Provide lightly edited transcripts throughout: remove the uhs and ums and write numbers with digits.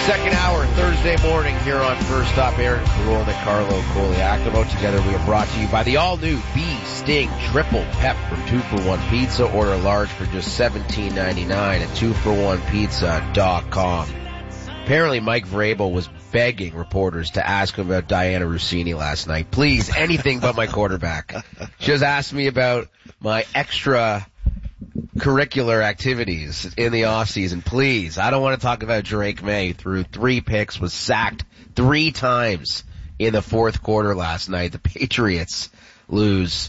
Second hour, Thursday morning here on First Stop. Aaron Carol and Carlo Coliacovo. Together we are brought to you by the all-new Bee Sting Triple Pep from 2-for-1 Pizza. Order large for just $17.99 at 2for1pizza.com. Apparently Mike Vrabel was begging reporters to ask him about Diana Rossini last night. Please, anything but my quarterback. Just ask me about my extra curricular activities in the offseason, please. I don't want to talk about Drake May, who threw 3 picks, was sacked 3 times in the fourth quarter last night. The Patriots lose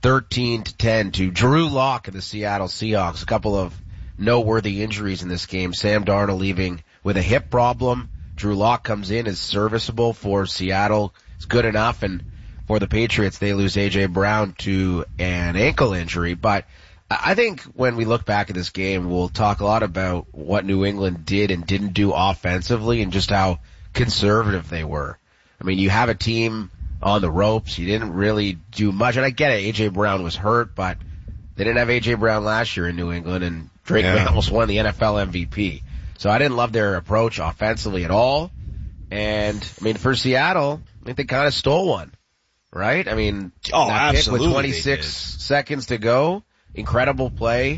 13-10 to Drew Lock of the Seattle Seahawks. A couple of noteworthy injuries in this game. Sam Darnold leaving with a hip problem. Drew Lock comes in as serviceable for Seattle. It's good enough. And for the Patriots, they lose A.J. Brown to an ankle injury. But I think when we look back at this game, we'll talk a lot about what New England did and didn't do offensively and just how conservative they were. I mean, you have a team on the ropes. You didn't really do much. And I get it, A.J. Brown was hurt, but they didn't have A.J. Brown last year in New England, and Drake May almost won the NFL MVP. So I didn't love their approach offensively at all. And, I mean, for Seattle, I think they kind of stole one, right? I mean, that pick with 26 seconds to go. Incredible play,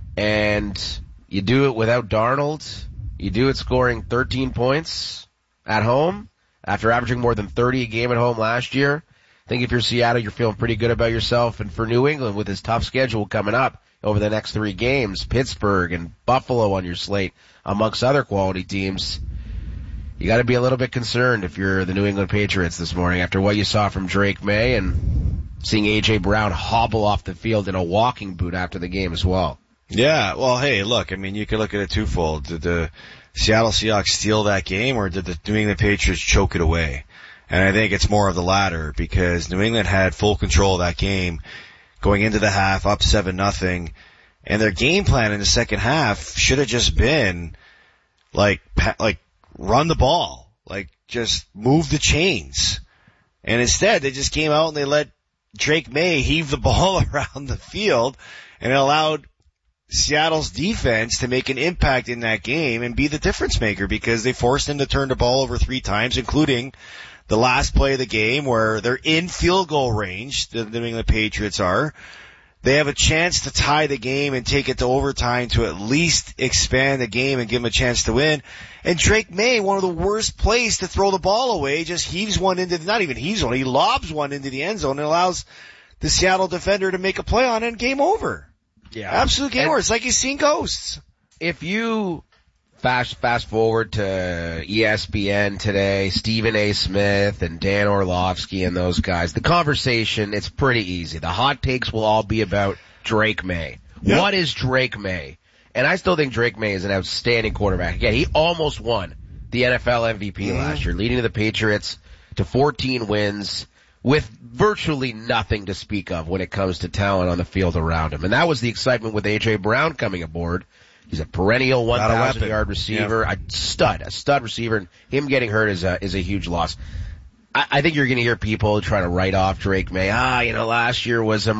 and you do it without Darnold. You do it scoring 13 points at home after averaging more than 30 a game at home last year. I think if you're Seattle, you're feeling pretty good about yourself. And for New England, with this tough schedule coming up over the next 3 games, Pittsburgh and Buffalo on your slate, amongst other quality teams, you got to be a little bit concerned if you're the New England Patriots this morning after what you saw from Drake May and seeing A.J. Brown hobble off the field in a walking boot after the game as well. Yeah, well, hey, look, I mean, you could look at it twofold. Did the Seattle Seahawks steal that game, or did the New England Patriots choke it away? And I think it's more of the latter, because New England had full control of that game going into the half, up 7-0, and their game plan in the second half should have just been like run the ball, like just move the chains. And instead, they just came out and they let Drake May heaved the ball around the field, and it allowed Seattle's defense to make an impact in that game and be the difference maker, because they forced him to turn the ball over 3 times, including the last play of the game where they're in field goal range, the New England Patriots are. They have a chance to tie the game and take it to overtime to at least expand the game and give them a chance to win. And Drake May, one of the worst plays to throw the ball away, just heaves one into, not even heaves one, he lobs one into the end zone and allows the Seattle defender to make a play on it, and game over. Yeah. Absolute game over. It's like he's seen ghosts. If you fast forward to ESPN today, Stephen A. Smith and Dan Orlovsky and those guys, the conversation, it's pretty easy. The hot takes will all be about Drake May. Yep. What is Drake May? And I still think Drake May is an outstanding quarterback. Again, he almost won the NFL MVP last year, leading the Patriots to 14 wins with virtually nothing to speak of when it comes to talent on the field around him. And that was the excitement with A.J. Brown coming aboard. He's a perennial 1,000-yard receiver, a stud receiver, and him getting hurt is a huge loss. I think you're going to hear people try to write off Drake May. Last year was a